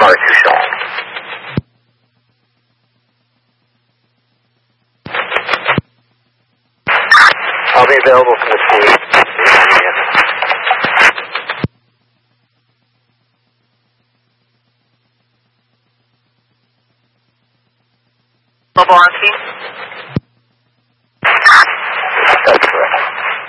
car to Shaw. I'll be available for the scene. Volunteer.